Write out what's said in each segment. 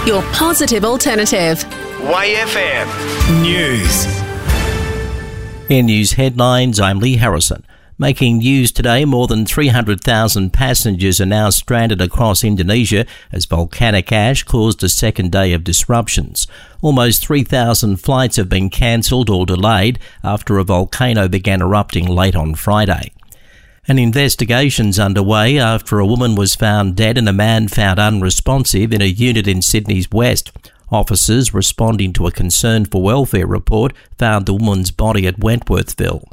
your positive alternative. YFM News. In news headlines, I'm Lee Harrison. Making news today, more than 300,000 passengers are now stranded across Indonesia as volcanic ash caused a second day of disruptions. Almost 3,000 flights have been cancelled or delayed after a volcano began erupting late on Friday. An investigation's underway after a woman was found dead and a man found unresponsive in a unit in Sydney's West. Officers responding to a concern for welfare report found the woman's body at Wentworthville.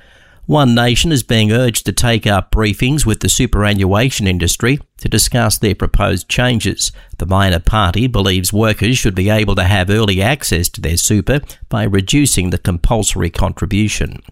One Nation is being urged to take up briefings with the superannuation industry to discuss their proposed changes. The minor party believes workers should be able to have early access to their super by reducing the compulsory contribution.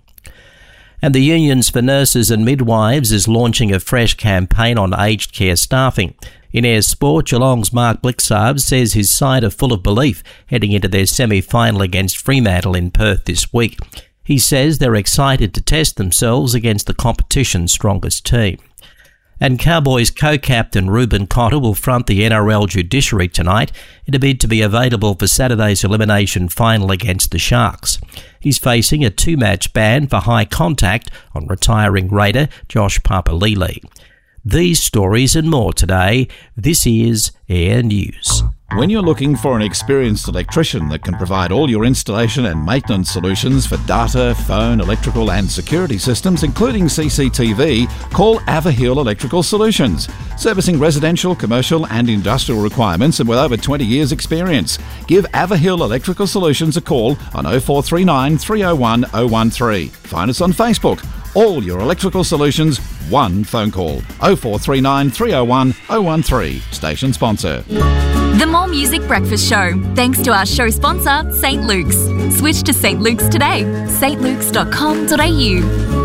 And the Unions for Nurses and Midwives is launching a fresh campaign on aged care staffing. In Ayr Sport, Geelong's Mark Blixarves says his side are full of belief heading into their semi-final against Fremantle in Perth this week. He says they're excited to test themselves against the competition's strongest team. And Cowboys co-captain Ruben Cotter will front the NRL judiciary tonight in a bid to be available for Saturday's elimination final against the Sharks. He's facing a 2-match ban for high contact on retiring Raider Josh Papalili. These stories and more today. This is Air News. When you're looking for an experienced electrician that can provide all your installation and maintenance solutions for data, phone, electrical and security systems, including CCTV, call Averhill Electrical Solutions. Servicing residential, commercial and industrial requirements and with over 20 years experience. Give Averhill Electrical Solutions a call on 0439 301 013. Find us on Facebook. All your electrical solutions, one phone call. 0439 301 013. Station sponsor. The More Music Breakfast Show, thanks to our show sponsor, St. Luke's. Switch to St. Luke's today. stlukes.com.au.